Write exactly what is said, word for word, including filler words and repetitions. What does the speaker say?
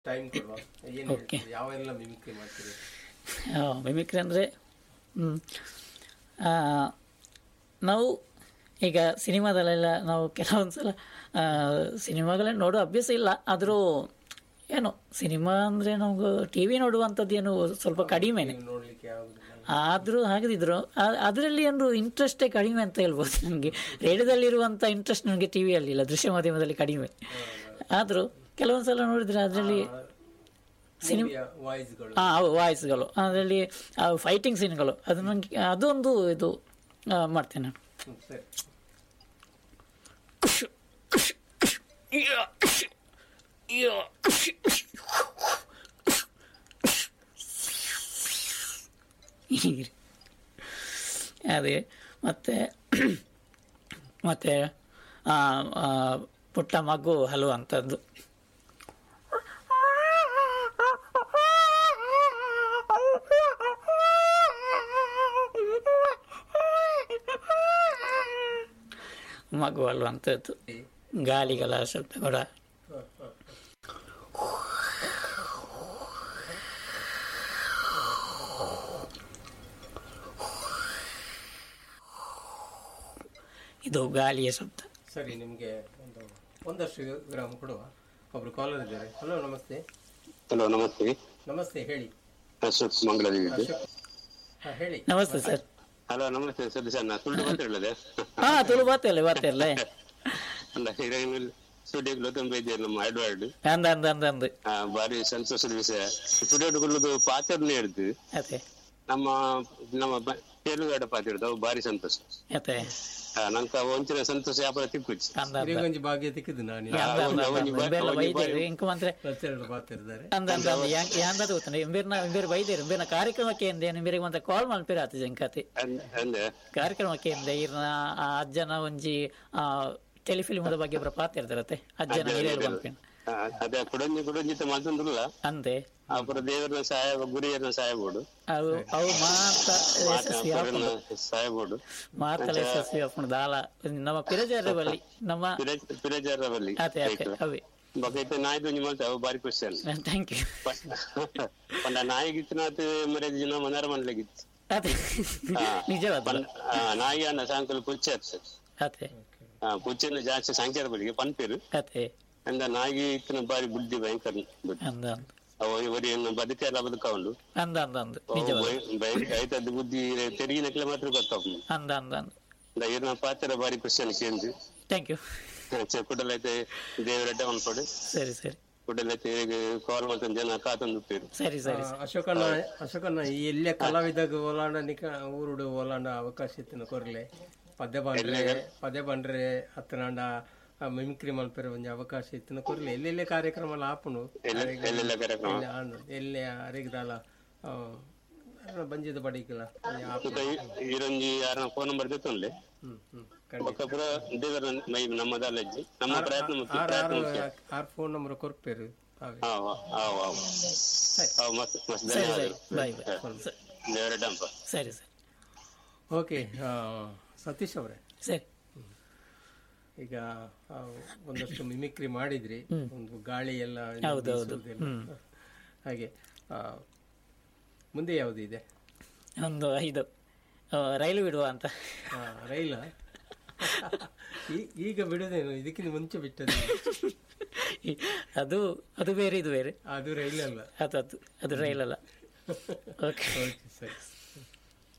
Time ಕೊಡುವ. ಏನು okay. ಯಾವೆಲ್ಲ ಮಿಮಿಕ್ರಿ ಮಾಡ್ತೀರಿ? ಮಿಮಿಕ್ರಿ ಅಂದರೆ ನಾವು ಈಗ ಸಿನಿಮಾದಲ್ಲೆಲ್ಲ ನಾವು ಕೆಲವೊಂದು ಸಲ ಸಿನಿಮಾಗಳನ್ನ ನೋಡೋ ಅಭ್ಯಾಸ ಇಲ್ಲ, ಆದರೂ ಏನು ಸಿನಿಮಾ ಅಂದರೆ ನಮಗೂ ಟಿ ವಿ ನೋಡುವಂಥದ್ದು ಏನು ಸ್ವಲ್ಪ ಕಡಿಮೆನೆ. ನೋಡ್ಲಿಕ್ಕೆ ಆಗುದಿಲ್ಲ. ಆದರೂ ಹಾಗದಿದ್ರು ಅದರಲ್ಲಿ ಒಂದು ಇಂಟ್ರೆಸ್ಟೇ ಕಡಿಮೆ ಅಂತ ಹೇಳ್ಬೋದು. ನನಗೆ ರೇಡಿಯೋದಲ್ಲಿರುವಂಥ ಇಂಟ್ರೆಸ್ಟ್ ನನಗೆ ಟಿ ವಿಯಲ್ಲಿ ಇಲ್ಲ, ದೃಶ್ಯ ಮಾಧ್ಯಮದಲ್ಲಿ ಕಡಿಮೆ. ಆದರೂ ಕೆಲವೊಂದು ಸಲ ನೋಡಿದರೆ ಅದರಲ್ಲಿ ಸಿನಿಮಾ ವಾಯ್ಸ್ಗಳು ಹಾಂ ವಾಯ್ಸ್ಗಳು, ಅದರಲ್ಲಿ ಫೈಟಿಂಗ್ ಸೀನ್ಗಳು, ಅದು ನನಗೆ ಅದೊಂದು ಇದು ಮಾಡ್ತೇನೆ ನಾನು. ಸರಿ. ಅದೇ ಮತ್ತೆ ಮತ್ತೆ ಪುಟ್ಟ ಮಗು ಹಲುವಂಥದ್ದು. ಮಗು ಅಲ್ವಂಥದ್ದು, ಗಾಳಿಗಳ ಶಬ್ದ ಕೂಡ. ಇದು ಗಾಳಿಯ ಶಬ್ದ. ಸರಿ, ನಿಮಗೆ ಒಂದು ಒಂದಷ್ಟು ಗ್ರಾಮ್ ಕೊಡುವ. ಒಬ್ರು ಕಾಲರ್ ಇದ್ದಾರೆ. ಹಲೋ, ನಮಸ್ತೆ. ಹಲೋ, ನಮಸ್ತೆ. ನಮಸ್ತೆ, ಹೇಳಿ. ಅಶೋಕ್ ಮಂಗಳದಿಂದ. ಹಾ, ಹೇಳಿ. ನಮಸ್ತೆ ಸರ್. ಹಲೋ, ನಮಸ್ತೆ ಸರ್. ಸರ್ ನಾ ಸುಳ್ಳು ಮಾತಾಡಲೇ? ಹಾ, ತುಳು ಬಾತಲ್ಲ ಬಾತಿರಲ್ಲ. ಅಲ್ಲ, ಹಿರೇಮಲ್ ಸ್ಟುಡಿಯೋಗಳು ತುಂಬ ಇದೆ ನಮ್ಮ ಎಡ್ವರ್ಡ್. ಅಂದ ಅಂದ ಅಂದ ಅಂದ ಬಾರಿ ಸಂತೋಷದ ವಿಷಯ. ಸ್ಟುಡಿಯೋಗಳು ಪಾತ್ರನೇ ಹಿಡಿದು ಅದೇ ನಮ್ಮ ನಮ್ಮ ತೆಲುಗಾಡ ಪಾತ್ರ ಹಿಡಿದು ಬಾರಿ ಸಂತೋಷ. ಅದೇ ನಂಗೆ ಒಂಚಿನ ಸಂತೋಷ ವ್ಯಾಪಾರ ತಿಕ್ಕುಚ್ಚಿ ಅಂದ ಅಂದ ಹಿರೇಗಂಜಿ ಭಾಗ್ಯ ತಿಕ್ಕಿದ್ದು ನಾನು ಎಂಬೇರ್ಲ ವೈದ್ಯರು ಇಂಕ ಮಂತ್ರೆ ಪ್ರಚಾರ ಮಾಡ್ತಿದ್ದಾರೆ. ಅಂದ ಅಂದ ಅಂದ ಯಾಂದ ಗೊತ್ತಾನೆ ಎಂಬೇರ್ನ ಎಂಬೇರ್ ವೈದ್ಯರು ಎಂಬೇರ್ನ ಕಾರ್ಯಕ್ರಮಕ್ಕೆ ಎಂದೆ ಎಂಬೇರಿಗೆ ಮಂತ ಕಾಲ್ ಮಾಡ್ಪಿರ ಆತ ಜಂಕತೆ ಅಂದೆ ಕಾರ್ಯಕ್ರಮಕ್ಕೆ ಎಂದೆ ಇರ್ನ ಆ ಅಜ್ಜನ ಒಂಜಿ ಆ ಟೆಲಿಫಿಲ್ಮದ ಬಗ್ಗೆ ಒಬ್ಬರ ಪಾತ್ರ ಇರ್ತಾರತ್ತೆ ಅಜ್ಜನ ಹಿರಿಯರು ಬಂದ್ಪೇನು ಅದೇ ಕುಡಂಜಿ ಕುಡಂಜಿತ ಮಾತಂದ್ರಲ್ಲ ಅಂದೆ ಅಪರ ದೇವರನ್ನ ಸಹಾಯ ಗುರಿಯರನ್ನ ಸಹಾಯ ಬೋಡು ಅವು ಅವು ಮಾತ ಯಶಸ್ವಿ ಹಾಕೊಂಡು ಸಹಾಯ ಬೋಡು ಮಾತಲ್ಲ ಯಶಸ್ವಿ ಹಾಕೊಂಡು ದಾಲ ನಮ್ಮ ಪಿರಜಾರ ಬಲ್ಲಿ ನಮ್ಮ ಪಿರಜಾರ ಬಲ್ಲಿ ಅದೇ ಅದೇ ಅವೇ ಬಕೈತೆ ನಾಯಿ ದುಂಜಿ ಮಾಡ್ತಾ ಅವು ಬಾರಿ ಖುಷಿ ಅಲ್ಲ. Thank you. ಪಂಡ ನಾಯಿಗಿತ್ತು ನಾತು ಮರೆ ದಿನ ಮನಾರ ಮಾಡ್ಲಿಗಿತ್ತು ಅದೇ ನಿಜವಾದ ನಾಯಿ ಅನ್ನ ಸಾಯಂಕಾಲ ಪುಚ್ಚೆ ಸರ್ ಅದೇ ಪುಚ್ಚೆನ ಜಾಸ್ತಿ ಸಂಖ್ಯಾದ ಬಳಿಗೆ ಪನ್ಪೇರು ಅದೇ ಅಂದ ನಾಯಿಗೆ ಇತ್ತಿನ ಬಾರಿ ಬುದ್ಧಿ ಭಯಂಕರ ಅಂದ ಅವ ಇವರೇನು ಬದುಕೆಲ್ಲ ಬದುಕವನು ಅಂದ ಅಂದ ಅಂದ ನಿಜವಾದ ಆಯ್ತದ್ದು ಬುದ್ಧಿ ತೆರಿಗಿನಕ್ಲೆ ಮಾತ್ರ ಗೊತ್ತಾವ ಅಂದ ಅಂದ ಅಂದ ಇರ್ನ ಪಾತ್ರ ಬಾರಿ ಖುಷಿ ಅನ್ಕೇಂದು. Thank you. ಕುಡಲೈತೆ ದೇವರೆಡ್ಡ ಅನ್ಕೊಡು. ಸರಿ ಸರಿ. ಕುಡಲೈತೆ ಕಾಲ್ ಮಾಡ್ತಾನೆ ಜನ ಕಾತಂದು ಪೇರು. ಸರಿ ಸರಿ. ಅಶೋಕಣ್ಣ ಅಶೋಕಣ್ಣ ಈ ಎಲ್ಲೇ ಕಲಾವಿದಾಗ ಓಲಾಂಡ ನಿಕ ಊರುಡು ಓಲಾಂಡ ಅವಕಾಶ ಇತ್ತಿನ ಕೊರ್ಲೆ ಪದ್ಯ ಬಂಡ್ರೆ ಪದ್ಯ ಬಂಡ್ರೆ ಹತ್ತನಾಂಡ ಮಿಮಿಕ್ರಿ ಮಲ್ಪೆರ ಒಂಜಿ ಅವಕಾಶ ಇತ್ತಿನ ಕೊರ್ಲೆ ಎಲ್ಲೆಲ್ಲೇ ಕಾರ್ಯಕ್ರಮ ಆಪುಂಡು ಎಲ್ಲೇ ಅರೆಗ್ದಾಲ ಬಂಜಿದ ಬಡಿಕಲ ಈರೊಂಜಿ ಯಾರ ಫೋನ್ ನಂಬರ್ ತೆತ್ತೊಂಡ್ಲೆ ಪಕ್ಕಪುರ ದೇವರ ನಮ್ಮ ದಾಲಜ್ಜಿ ನಮ್ಮ ಪ್ರಯತ್ನ ಆರ್ ಫೋನ್ ನಂಬರ್ ಕೊರ್ಪೇರು. ಸರಿ ಸರಿ. ಓಕೆ ಸತೀಶ್ ಅವರೇ, ಸರಿ. ಈಗ ಒಂದಷ್ಟು ಮಿಮಿಕ್ರಿ ಮಾಡಿದ್ರಿ, ಒಂದು ಗಾಳಿ ಎಲ್ಲ ಹಾಗೆ ಮುಂದೆ ಯಾವುದು ಇದೆ? ಒಂದು ಐದು ರೈಲು ಬಿಡುವ ಅಂತ. ರೈಲ ಈಗ ಬಿಡೋದೇನು, ಇದಕ್ಕಿಂತ ಮುಂಚೆ ಬಿಟ್ಟದ್ದು ಅದು ಅದು ಬೇರೆ ಇದು ಬೇರೆ. ಅದು ರೈಲಲ್ಲ, ಅದು ಅದು ಅದು ರೈಲಲ್ಲ. ಓಕೆ ಸರಿ.